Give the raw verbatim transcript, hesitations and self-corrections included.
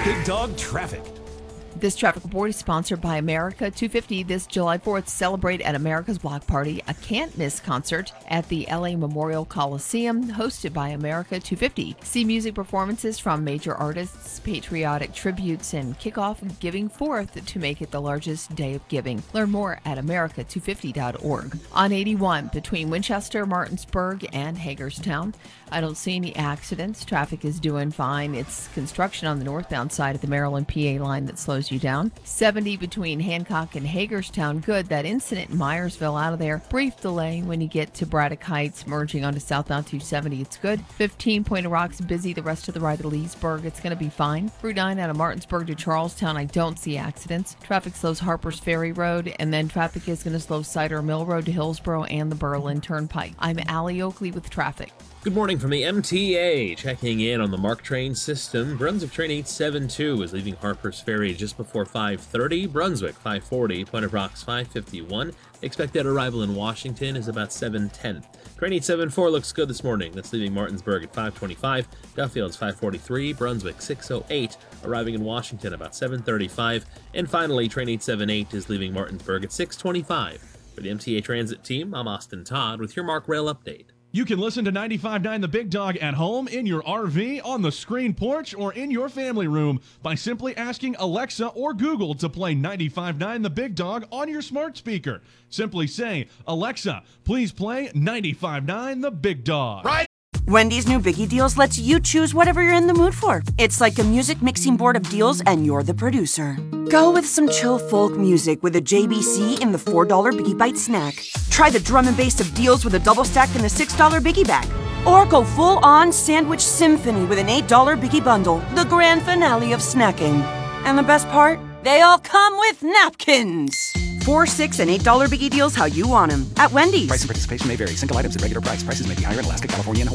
Big Dog Traffic. This traffic report is sponsored by America two fifty. This July fourth, celebrate at America's Block Party, a can't-miss concert at the L A Memorial Coliseum, hosted by America two fifty. See music performances from major artists, patriotic tributes, and kick off Giving Forth to make it the largest day of giving. Learn more at america two fifty dot org. On eighty-one, between Winchester, Martinsburg, and Hagerstown, I don't see any accidents. Traffic is doing fine. It's construction on the northbound side of the Maryland P A line that slows you down. seventy between Hancock and Hagerstown, good. That incident in Myersville out of there. Brief delay when you get to Braddock Heights, merging onto southbound two seventy. It's good. fifteen Point of Rocks busy. The rest of the ride to Leesburg, it's going to be fine. Route nine out of Martinsburg to Charlestown, I don't see accidents. Traffic slows Harper's Ferry Road, and then traffic is going to slow Cider Mill Road to Hillsborough and the Berlin Turnpike. I'm Allie Oakley with traffic. Good morning from the M T A. Checking in on the MARC train system. Brunswick train eight seven two is leaving Harper's Ferry just before five thirty. Brunswick five forty. Point of Rocks five fifty-one. Expected arrival in Washington is about seven ten. Train eight seven four looks good this morning. That's leaving Martinsburg at five twenty-five. Duffield's five forty-three. Brunswick six oh eight. Arriving in Washington about seven thirty-five. And finally, train eight seven eight is leaving Martinsburg at six twenty-five. For the M T A Transit team, I'm Austin Todd with your MARC Rail Update. You can listen to ninety-five point nine The Big Dog at home, in your R V, on the screen porch, or in your family room by simply asking Alexa or Google to play ninety-five point nine The Big Dog on your smart speaker. Simply say, Alexa, please play ninety-five point nine The Big Dog. Right. Wendy's new Biggie Deals lets you choose whatever you're in the mood for. It's like a music mixing board of deals, and you're the producer. Go with some chill folk music with a J B C in the four dollar Biggie Bite snack. Try the drum and bass of deals with a double stack in the six dollar Biggie Bag. Or go full-on sandwich symphony with an eight dollar Biggie Bundle, the grand finale of snacking. And the best part? They all come with napkins. Four, six, and eight dollar Biggie Deals how you want them at Wendy's. Price and participation may vary. Single items at regular price. Prices may be higher in Alaska, California, and Hawaii.